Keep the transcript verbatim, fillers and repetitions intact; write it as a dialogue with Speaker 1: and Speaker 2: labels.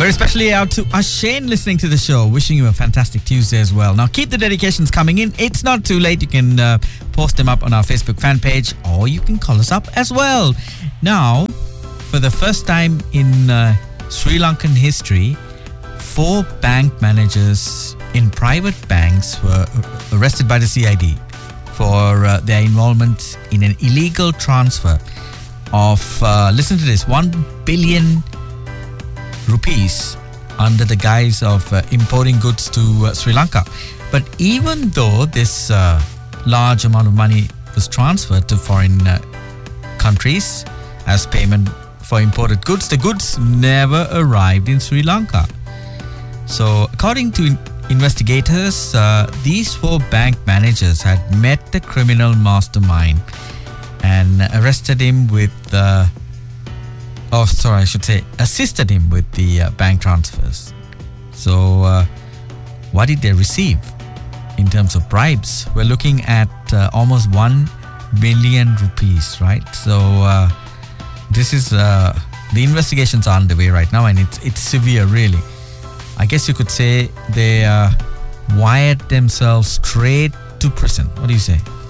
Speaker 1: Very especially out to Ashane listening to the show. Wishing you a fantastic Tuesday as well. Now, keep the dedications coming in. It's not too late. You can uh, post them up on our Facebook fan page, or you can call us up as well. Now, for the first time in uh, Sri Lankan history, four bank managers in private banks were arrested by the C I D for uh, their involvement in an illegal transfer of, uh, listen to this, one billion rupees under the guise of uh, importing goods to uh, Sri Lanka. But even though this uh, large amount of money was transferred to foreign uh, countries as payment for imported goods, the goods never arrived in Sri Lanka. So, according to in- investigators, uh, these four bank managers had met the criminal mastermind and arrested him with, uh, oh, sorry, I should say, assisted him with the uh, bank transfers. So, uh, what did they receive in terms of bribes? We're looking at uh, almost one million rupees, right? So, uh, this is, uh, the investigations are underway right now, and it's, it's severe, really. I guess you could say they uh, wired themselves straight to prison. What do you say?